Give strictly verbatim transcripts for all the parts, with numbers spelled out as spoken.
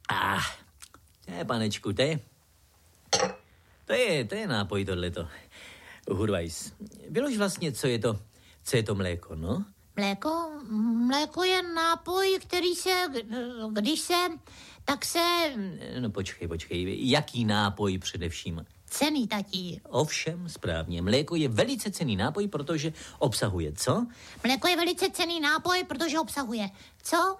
Ah, ne, panečku, to je, to je, to je nápoj tohleto. Hurvajs, vylož vlastně, co je to, co je to mléko, no? Mléko? Mléko je nápoj, který se, když se, tak se... No počkej, počkej, jaký nápoj především? Cenný, tatí. Ovšem, správně, mléko je velice cenný nápoj, protože obsahuje co? Mléko je velice cenný nápoj, protože obsahuje co?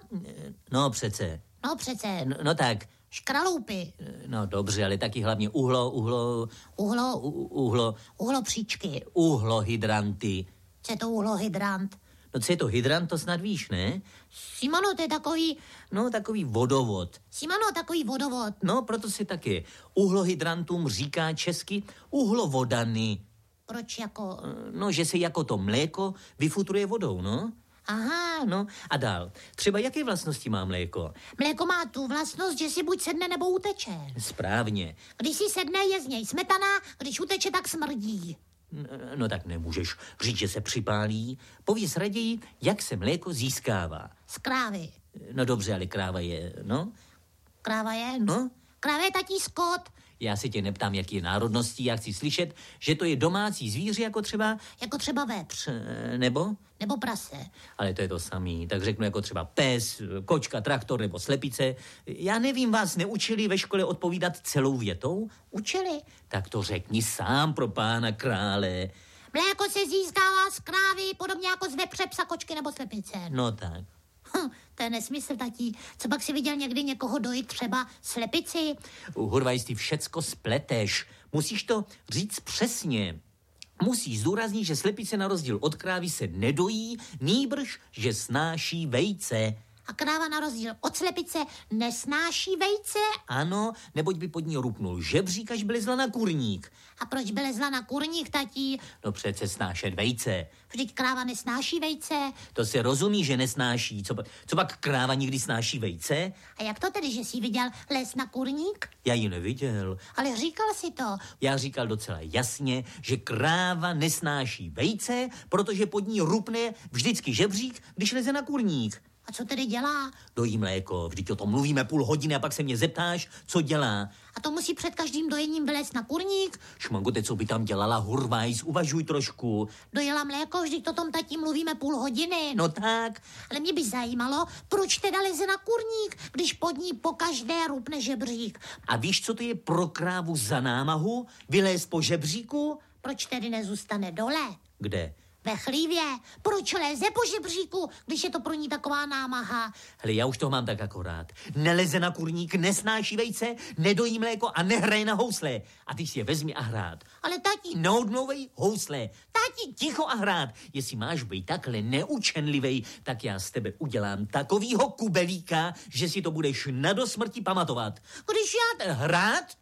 No přece. No přece. No, no tak. Škraloupy. No dobře, ale taky hlavně uhlo, uhlo... Uhlo? U, uhlo... Uhlo-příčky. Uhlohydranty. Co je to uhlohydrant? No co je to hydrant, to snad víš, ne? Simano, to je takový... No, takový vodovod. Simano, takový vodovod. No, proto si taky uhlohydrantům říká česky uhlovodany. Proč jako... No, že se jako to mléko vyfutruje vodou, no. Aha. No, a dál. Třeba jaké vlastnosti má mléko? Mléko má tu vlastnost, že si buď sedne, nebo uteče. Správně. Když si sedne, je z něj smetana, když uteče, tak smrdí. No, no tak nemůžeš říct, že se připálí. Pověz raději, jak se mléko získává. Z krávy. No dobře, ale kráva je, no? Kráva je? No? Kráva je tatí skot. Já se tě neptám, jaký je národností, já chci slyšet, že to je domácí zvíře, jako třeba... Jako třeba vepř. Nebo? Nebo prase. Ale to je to samý. Tak řeknu jako třeba pes, kočka, traktor nebo slepice. Já nevím, vás neučili ve škole odpovídat celou větou? Učili. Tak to řekni sám pro pána krále. Mléko se získává z krávy, podobně jako z vepře, psa, kočky nebo slepice. No tak. Hm, to je nesmysl, tatí. Co pak si viděl někdy někoho dojít třeba slepici? Hurvajs, ty všecko spleteš. Musíš to říct přesně. Musíš zdůraznit, že slepice na rozdíl od krávy se nedojí, nýbrž, že snáší vejce. A kráva na rozdíl od slepice nesnáší vejce? Ano, neboť by pod ní rupnul žebřík, až by lezla na kurník. A proč by lezla na kurník, tatí? No přece snášet vejce. Vždyť kráva nesnáší vejce. To se rozumí, že nesnáší. Co, co pak kráva nikdy snáší vejce? A jak to tedy, že jsi viděl les na kurník? Já ji neviděl. Ale říkal si to. Já říkal docela jasně, že kráva nesnáší vejce, protože pod ní rupne vždycky žebřík, když leze na kurník. A co tedy dělá? Dojí mléko, vždyť o tom mluvíme půl hodiny a pak se mě zeptáš, co dělá. A to musí před každým dojením vylézt na kurník? Šmangote, co by tam dělala, Hurvajs, uvažuj trošku. Dojela mléko, vždyť o tom tatí mluvíme půl hodiny. No tak. Ale mě by zajímalo, proč teda leze na kurník, když pod ní pokaždé rupne žebřík. A víš, co to je pro krávu za námahu? Vylézt po žebříku? Proč tedy nezůstane dole? Kde? Ve chlívě. Proč leze po žebříku, když je to pro ní taková námaha? Hele, já už to mám tak akorát. Neleze na kurník, nesnáší vejce, nedojí mléko a nehraje na housle. A ty si je vezmi a hrát. Ale tati... Neodmlouvej housle. Tati, ticho a hrát. Jestli máš být takhle neučenlivej, tak já z tebe udělám takovýho kubelíka, že si to budeš na dosmrti pamatovat. Když já... Hrát?